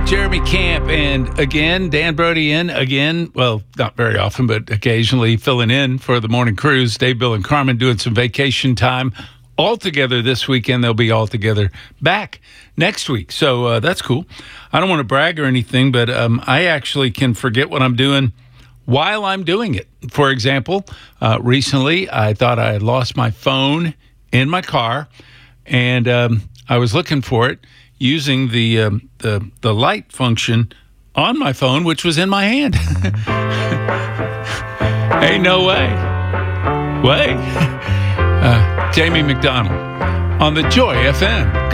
Jeremy Camp, and again, Dan Brody in again. Well, not very often, but occasionally filling in for the morning cruise. Dave, Bill, and Carmen doing some vacation time all together this weekend. They'll be all together back next week. So that's cool. I don't want to brag or anything, but I actually can forget what I'm doing while I'm doing it. For example, recently I thought I had lost my phone in my car, and I was looking for it using the light function on my phone, which was in my hand. Ain't no way. Jamie McDonald on the Joy FM.